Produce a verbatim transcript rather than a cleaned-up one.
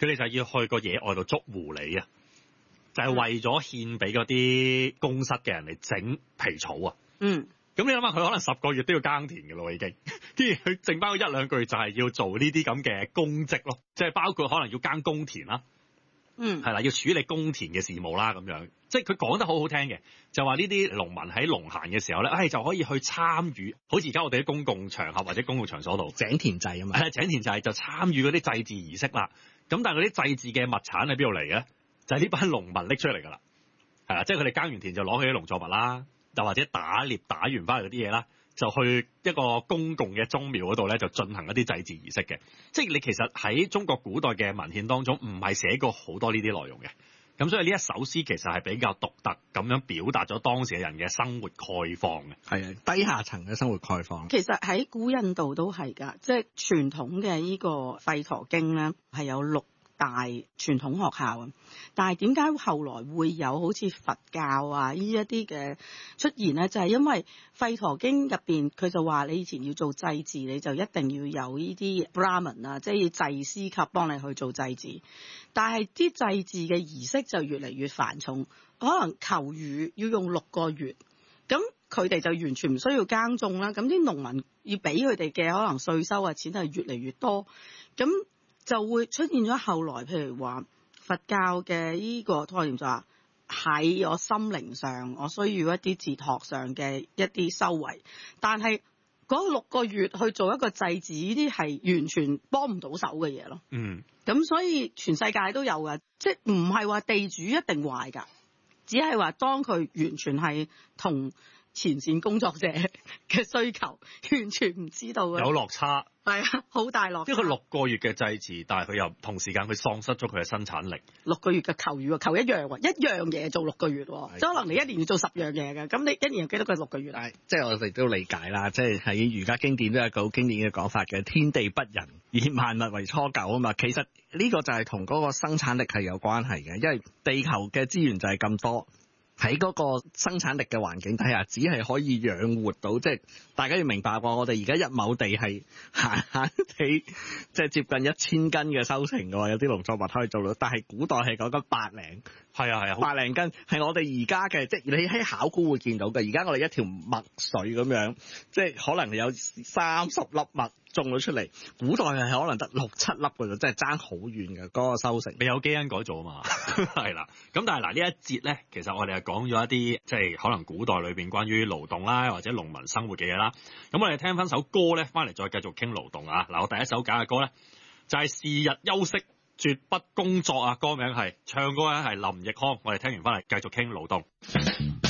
佢哋就要去個野外度捉狐狸啊，就係、是、為咗獻俾嗰啲公室嘅人嚟整皮草啊。 嗯。 咁你諗下，佢可能十個月都要耕田嘅咯，已經，跟住佢剩翻嗰一兩個月就係要做呢啲咁嘅公職咯，即係包括可能要耕公田啦， 嗯， 係啦，要處理公田嘅事務啦，咁樣，即係佢講得好好聽嘅，就話呢啲農民喺農閒嘅時候咧，唉、哎、就可以去參與，好似而家我哋喺公共場合或者公共場所度井田祭啊嘛， 係井田祭就參與嗰啲祭祀儀式啦。咁但係嗰啲祭祀嘅物產喺邊度嚟嘅？就係呢班農民拎出嚟㗎啦，係啦，即係佢哋耕完田就攞起啲農作物啦。又或者打獵打完翻嚟嗰啲嘢啦，就去一個公共嘅宗廟嗰度咧，就進行一啲祭祀儀式嘅。即係你其實喺中國古代嘅文獻當中，唔係寫過好多呢啲內容嘅。咁所以呢一首詩其實係比較獨特咁樣表達咗當時嘅人嘅生活概況嘅。 係啊，低下層嘅生活概況。 其實喺古印度都係㗎，即係傳統嘅呢個吠陀經咧係有六大傳統學校啊，但係點解後來會有好似佛教啊呢一啲嘅出現呢？就係、是、因為吠陀經入邊佢就話你以前要做祭祀，你就一定要有呢啲 Brahman 啊，即係祭司級幫你去做祭祀。但係啲祭祀嘅儀式就越嚟越繁重，可能求雨要用六個月，咁佢哋就完全唔需要耕種啦。咁啲農民要俾佢哋嘅可能稅收啊錢係越嚟越多，咁就會出現咗後來，譬如話佛教嘅呢個概念就話喺我心靈上，我需要一啲哲學上嘅一啲修為，但係嗰六個月去做一個祭祀，呢啲係完全幫唔到手嘅嘢咯。 嗯，咁所以全世界都有㗎，即係唔係話地主一定壞㗎，只係話當佢完全係同前線工作者嘅需求完全唔知道嘅， 有落差。 係啊，好大落差。 因為佢六個月嘅祭祀，但係佢又同時間佢喪失咗佢嘅生產力。 六個月嘅求雨喎，求一樣喎，一樣嘢做六個月喎，即係可能你一年要做十樣嘢嘅，咁你一年有幾多個六個月啊？ 即係我哋都理解啦，即係喺儒家經典都有一個好經典嘅講法嘅，天地不仁，以萬物為芻狗啊嘛。其實呢個就係同嗰個生產力係有關係嘅，因為地球嘅資源就係咁多。喺嗰個生產力嘅環境底下，只係可以養活到，即係大家要明白喎。我哋而家一畝地係閒閒地，即係接近一千斤嘅收成嘅喎，有啲農作物可以做到。但係古代係講緊百零， 係啊係啊， 百零斤係我哋而家嘅，即係你喺考古會見到嘅。而家我哋一條麥穗咁樣，即係可能有三十粒麥種咗出嚟，古代係可能得六七粒嘅啫，即係爭好遠嘅嗰個收成。 未有基因改造啊嘛，係啦。咁但係嗱呢一節咧，其實我哋係講咗一啲即係可能古代裏邊關於勞動啦，或者農民生活嘅嘢啦。咁我哋聽翻首歌咧，翻嚟再繼續傾勞動啊。嗱，我第一首揀嘅歌咧就係、是《是日休息絕不工作》啊，歌名係唱歌咧係林奕匡。我哋聽完翻嚟繼續傾勞動。